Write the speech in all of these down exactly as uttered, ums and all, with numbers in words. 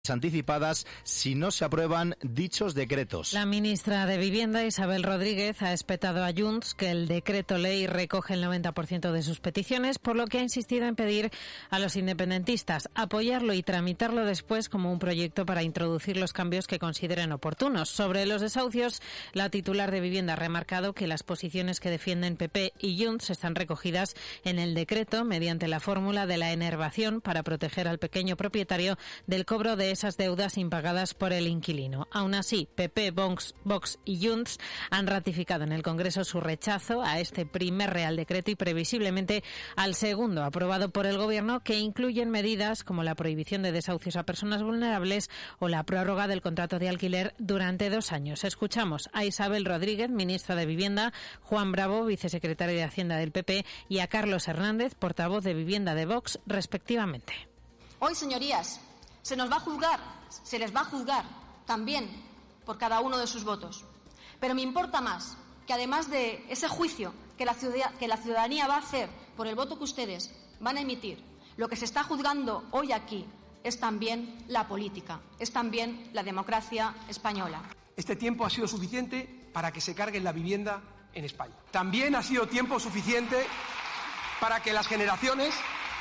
anticipadas si no se aprueban dichos decretos. La ministra de Vivienda, Isabel Rodríguez, ha espetado a Junts que el decreto ley recoge el noventa por ciento de sus peticiones, por lo que ha insistido en pedir a los independentistas apoyarlo y tramitarlo después como un proyecto para introducir los cambios que consideren oportunos. Sobre los desahucios, la titular de Vivienda ha remarcado que las posiciones que defienden P P y Junts están recogidas en el decreto mediante la fórmula de la enervación para proteger al pequeño propietario del cobro de esas deudas impagadas por el inquilino. Aún así, P P, Vox, Vox y Junts han ratificado en el Congreso su rechazo a este primer Real Decreto y previsiblemente al segundo aprobado por el Gobierno, que incluyen medidas como la prohibición de desahucios a personas vulnerables o la prórroga del contrato de alquiler durante dos años. Escuchamos a Isabel Rodríguez, ministra de Vivienda, Juan Bravo, vicesecretario de Hacienda del P P, y a Carlos Hernández, portavoz de Vivienda de Vox, respectivamente. Hoy, señorías, se nos va a juzgar, se les va a juzgar también por cada uno de sus votos. Pero me importa más que, además de ese juicio que la ciudadanía, que la ciudadanía va a hacer por el voto que ustedes van a emitir, lo que se está juzgando hoy aquí es también la política, es también la democracia española. Este tiempo ha sido suficiente para que se cargue la vivienda en España. También ha sido tiempo suficiente para que las generaciones,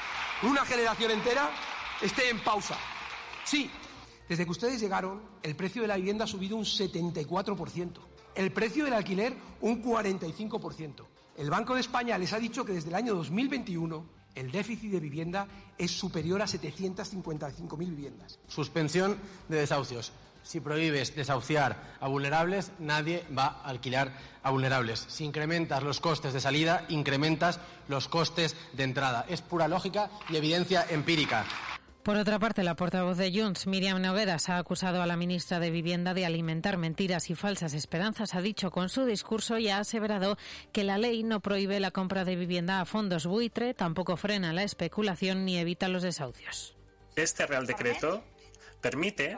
una generación entera, esté en pausa. Sí, desde que ustedes llegaron, el precio de la vivienda ha subido un setenta y cuatro por ciento, el precio del alquiler un cuarenta y cinco por ciento. El Banco de España les ha dicho que desde el año dos mil veintiuno el déficit de vivienda es superior a setecientas cincuenta y cinco mil viviendas. Suspensión de desahucios. Si prohíbes desahuciar a vulnerables, nadie va a alquilar a vulnerables. Si incrementas los costes de salida, incrementas los costes de entrada. Es pura lógica y evidencia empírica. Por otra parte, la portavoz de Junts, Míriam Nogueras, ha acusado a la ministra de Vivienda de alimentar mentiras y falsas esperanzas. Ha dicho con su discurso y ha aseverado que la ley no prohíbe la compra de vivienda a fondos buitre, tampoco frena la especulación ni evita los desahucios. Este Real Decreto permite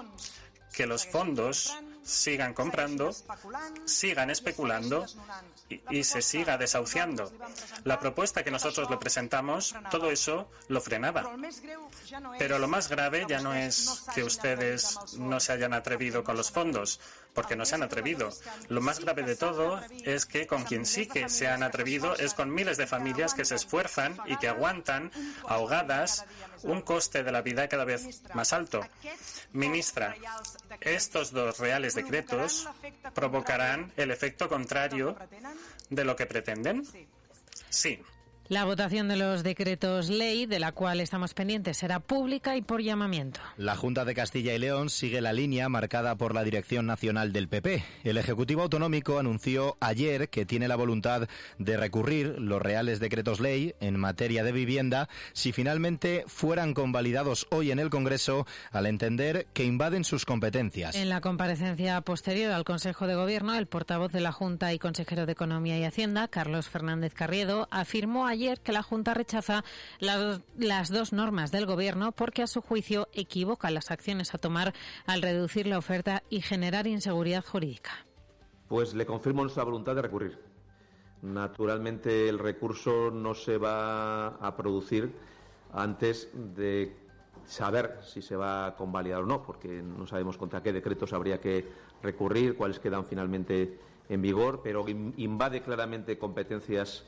que los fondos sigan comprando, sigan especulando y, y se siga desahuciando. La propuesta que nosotros le presentamos, todo eso lo frenaba. Pero lo más grave ya no es que ustedes no se hayan atrevido con los fondos, porque no se han atrevido. Lo más grave de todo es que con quien sí que se han atrevido es con miles de familias que se esfuerzan y que aguantan ahogadas un coste de la vida cada vez más alto. Ministra, estos dos reales decretos provocarán el efecto contrario de lo que pretenden. Sí. La votación de los decretos ley, de la cual estamos pendientes, será pública y por llamamiento. La Junta de Castilla y León sigue la línea marcada por la Dirección Nacional del P P. El Ejecutivo Autonómico anunció ayer que tiene la voluntad de recurrir los reales decretos ley en materia de vivienda si finalmente fueran convalidados hoy en el Congreso, al entender que invaden sus competencias. En la comparecencia posterior al Consejo de Gobierno, el portavoz de la Junta y consejero de Economía y Hacienda, Carlos Fernández Carriedo, afirmó ayer que la Junta rechaza la, las dos normas del Gobierno porque, a su juicio, equivoca las acciones a tomar al reducir la oferta y generar inseguridad jurídica. Pues le confirmo nuestra voluntad de recurrir. Naturalmente, el recurso no se va a producir antes de saber si se va a convalidar o no, porque no sabemos contra qué decretos habría que recurrir, cuáles quedan finalmente en vigor, pero invade claramente competencias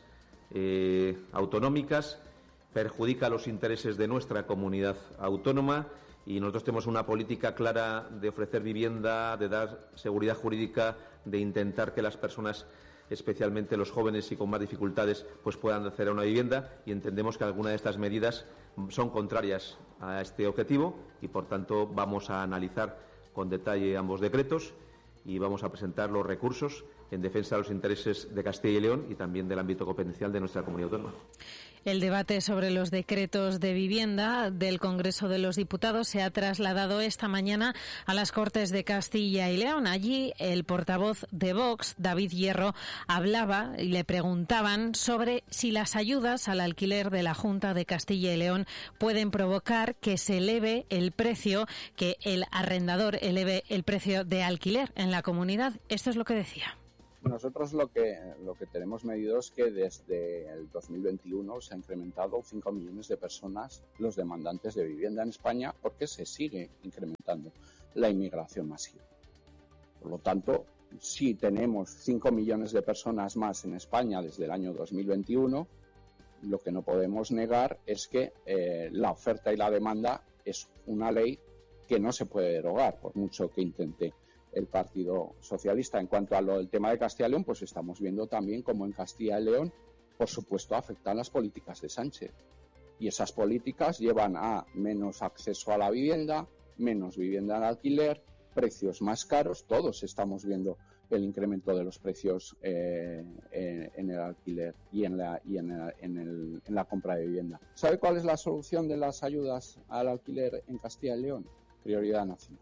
Eh, autonómicas, perjudica los intereses de nuestra comunidad autónoma y nosotros tenemos una política clara de ofrecer vivienda, de dar seguridad jurídica, de intentar que las personas, especialmente los jóvenes y con más dificultades, pues puedan acceder a una vivienda, y entendemos que algunas de estas medidas son contrarias a este objetivo y, por tanto, vamos a analizar con detalle ambos decretos y vamos a presentar los recursos en defensa de los intereses de Castilla y León y también del ámbito competencial de nuestra comunidad autónoma. El debate sobre los decretos de vivienda del Congreso de los Diputados se ha trasladado esta mañana a las Cortes de Castilla y León. Allí el portavoz de Vox, David Hierro, hablaba y le preguntaban sobre si las ayudas al alquiler de la Junta de Castilla y León pueden provocar que se eleve el precio, que el arrendador eleve el precio de alquiler en la comunidad. Esto es lo que decía. Nosotros lo que, lo que tenemos medido es que desde el dos mil veintiuno se ha incrementado cinco millones de personas los demandantes de vivienda en España, porque se sigue incrementando la inmigración masiva. Por lo tanto, si tenemos cinco millones de personas más en España desde el año dos mil veintiuno, lo que no podemos negar es que eh, la oferta y la demanda es una ley que no se puede derogar, por mucho que intente el Partido Socialista. En cuanto a lo del tema de Castilla y León, pues estamos viendo también cómo en Castilla y León, por supuesto, afectan las políticas de Sánchez. Y esas políticas llevan a menos acceso a la vivienda, menos vivienda en alquiler, precios más caros. Todos estamos viendo el incremento de los precios eh, en, en el alquiler y, en la, y en, el, en, el, en la compra de vivienda. ¿Sabe cuál es la solución de las ayudas al alquiler en Castilla y León? Prioridad nacional.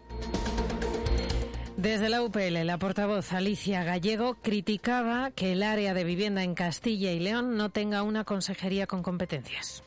Desde la U P L, la portavoz Alicia Gallego criticaba que el área de vivienda en Castilla y León no tenga una consejería con competencias.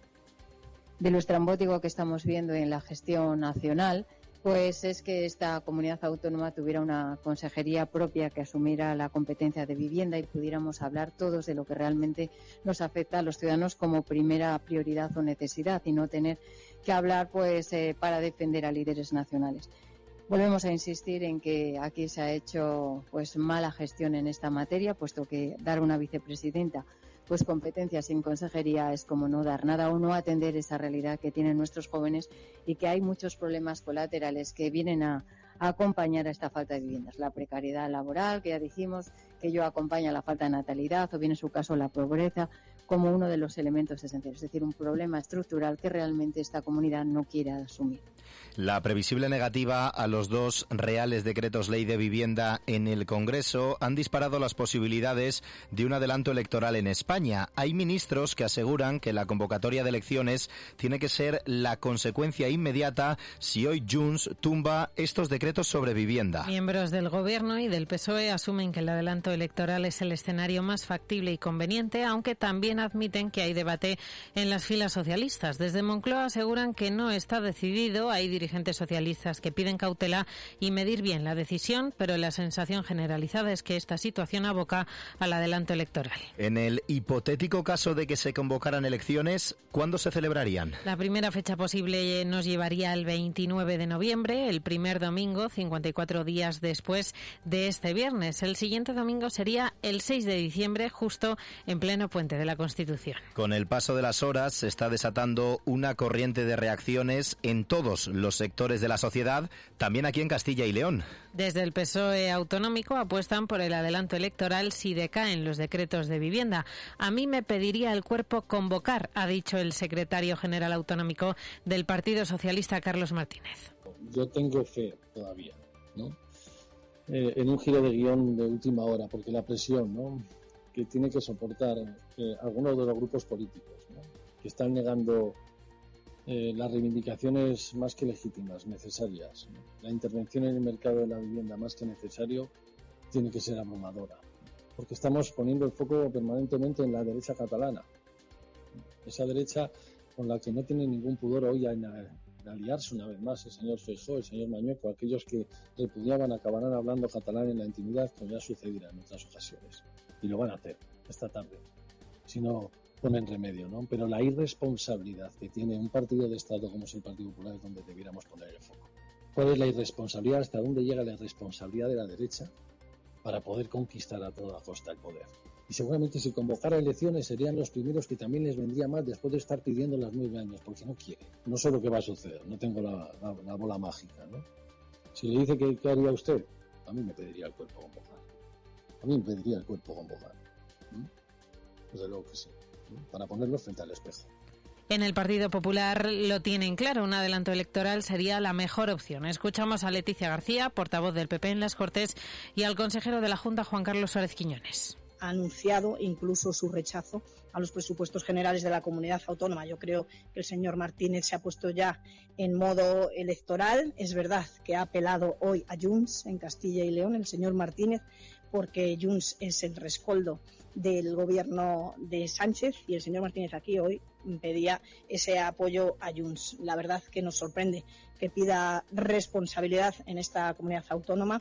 De lo estrambótico que estamos viendo en la gestión nacional, pues es que esta comunidad autónoma tuviera una consejería propia que asumiera la competencia de vivienda y pudiéramos hablar todos de lo que realmente nos afecta a los ciudadanos como primera prioridad o necesidad, y no tener que hablar pues eh, para defender a líderes nacionales. Volvemos a insistir en que aquí se ha hecho pues mala gestión en esta materia, puesto que dar una vicepresidenta pues competencias sin consejería es como no dar nada o no atender esa realidad que tienen nuestros jóvenes, y que hay muchos problemas colaterales que vienen a, a acompañar a esta falta de viviendas. La precariedad laboral, que ya dijimos que ello acompaña a la falta de natalidad, o bien en su caso la pobreza, como uno de los elementos esenciales, es decir, un problema estructural que realmente esta comunidad no quiere asumir. La previsible negativa a los dos reales decretos ley de vivienda en el Congreso han disparado las posibilidades de un adelanto electoral en España. Hay ministros que aseguran que la convocatoria de elecciones tiene que ser la consecuencia inmediata si hoy Junts tumba estos decretos sobre vivienda. Miembros del Gobierno y del P S O E asumen que el adelanto electoral es el escenario más factible y conveniente, aunque también admiten que hay debate en las filas socialistas. Desde Moncloa aseguran que no está decidido. Hay dirigentes socialistas que piden cautela y medir bien la decisión, pero la sensación generalizada es que esta situación aboca al adelanto electoral. En el hipotético caso de que se convocaran elecciones, ¿cuándo se celebrarían? La primera fecha posible nos llevaría al veintinueve de noviembre, el primer domingo, cincuenta y cuatro días después de este viernes. El siguiente domingo sería el seis de diciembre, justo en pleno puente de la Constitución. Con el paso de las horas se está desatando una corriente de reacciones en todos los sectores de la sociedad, también aquí en Castilla y León. Desde el P S O E autonómico apuestan por el adelanto electoral si decaen los decretos de vivienda. A mí me pediría el cuerpo convocar, ha dicho el secretario general autonómico del Partido Socialista, Carlos Martínez. Yo tengo fe todavía, ¿no? Eh, en un giro de guión de última hora, porque la presión, ¿no?, que tiene que soportar eh, algunos de los grupos políticos, ¿no?, que están negando eh, las reivindicaciones más que legítimas, necesarias, ¿no? La intervención en el mercado de la vivienda más que necesario tiene que ser abrumadora, porque estamos poniendo el foco permanentemente en la derecha catalana, esa derecha con la que no tiene ningún pudor hoy en, en aliarse una vez más el señor Feijóo, el señor Mañueco. Aquellos que repudiaban acabarán hablando catalán en la intimidad, como ya sucederá en otras ocasiones, y lo van a hacer esta tarde si no ponen remedio, ¿no? Pero la irresponsabilidad que tiene un partido de Estado como es el Partido Popular es donde debiéramos poner el foco. ¿Cuál es la irresponsabilidad? ¿Hasta dónde llega la irresponsabilidad de la derecha para poder conquistar a toda costa el poder? Y seguramente si convocara elecciones serían los primeros que también les vendría mal después de estar pidiendo las nueve años, porque no quiere. No sé lo que va a suceder, no tengo la, la, la bola mágica, ¿no? Si le dice que qué haría usted, a mí me pediría el cuerpo convocar. A mí me pediría el cuerpo convocar. ¿Mm? Desde luego que sí, ¿no?, para ponerlo frente al espejo. En el Partido Popular lo tienen claro, un adelanto electoral sería la mejor opción. Escuchamos a Leticia García, portavoz del P P en las Cortes, y al consejero de la Junta, Juan Carlos Suárez Quiñones. Ha anunciado incluso su rechazo a los presupuestos generales de la comunidad autónoma. Yo creo que el señor Martínez se ha puesto ya en modo electoral. Es verdad que ha apelado hoy a Junts en Castilla y León, el señor Martínez, porque Junts es el rescoldo del gobierno de Sánchez, y el señor Martínez aquí hoy pedía ese apoyo a Junts. La verdad que nos sorprende que pida responsabilidad en esta comunidad autónoma,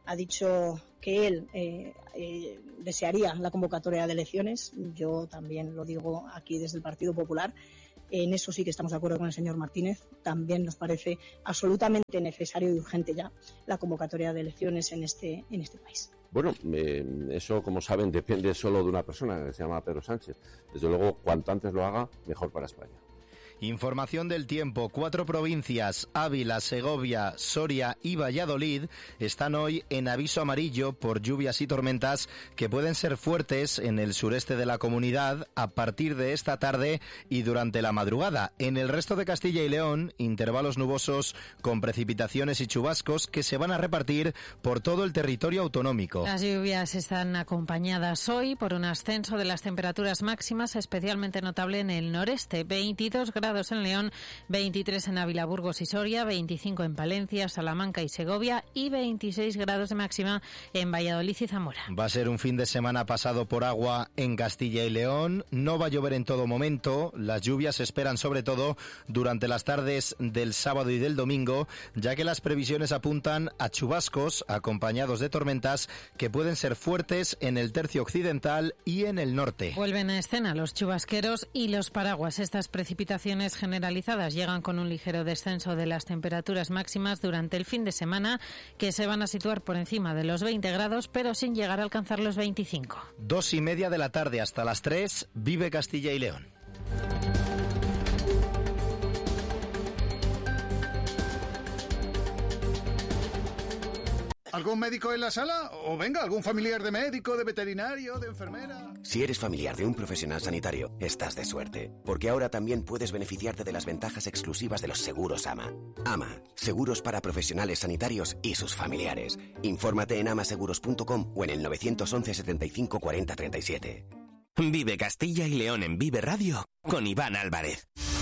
ha dicho que él eh, eh, desearía la convocatoria de elecciones. Yo también lo digo aquí desde el Partido Popular. En eso sí que estamos de acuerdo con el señor Martínez. También nos parece absolutamente necesario y urgente ya la convocatoria de elecciones en este, en este país. Bueno, eh, eso, como saben, depende solo de una persona, que se llama Pedro Sánchez. Desde luego, cuanto antes lo haga, mejor para España. Información del tiempo. Cuatro provincias, Ávila, Segovia, Soria y Valladolid, están hoy en aviso amarillo por lluvias y tormentas que pueden ser fuertes en el sureste de la comunidad a partir de esta tarde y durante la madrugada. En el resto de Castilla y León, intervalos nubosos con precipitaciones y chubascos que se van a repartir por todo el territorio autonómico. Las lluvias están acompañadas hoy por un ascenso de las temperaturas máximas, especialmente notable en el noreste. veintidós grados en León, veintitrés en Ávila, Burgos y Soria, veinticinco en Palencia, Salamanca y Segovia y veintiséis grados de máxima en Valladolid y Zamora. Va a ser un fin de semana pasado por agua en Castilla y León. No va a llover en todo momento. Las lluvias se esperan sobre todo durante las tardes del sábado y del domingo, ya que las previsiones apuntan a chubascos acompañados de tormentas que pueden ser fuertes en el tercio occidental y en el norte. Vuelven a escena los chubasqueros y los paraguas. Estas precipitaciones generalizadas llegan con un ligero descenso de las temperaturas máximas durante el fin de semana, que se van a situar por encima de los veinte grados, pero sin llegar a alcanzar los veinticinco. Dos y media de la tarde hasta las tres, vive Castilla y León. ¿Algún médico en la sala? O venga, algún familiar de médico, de veterinario, de enfermera. Si eres familiar de un profesional sanitario, estás de suerte, porque ahora también puedes beneficiarte de las ventajas exclusivas de los seguros A M A. A M A, seguros para profesionales sanitarios y sus familiares. Infórmate en amaseguros punto com o en el nueve once setenta y cinco cuarenta treinta y siete. Vive Castilla y León en Vive Radio con Iván Álvarez.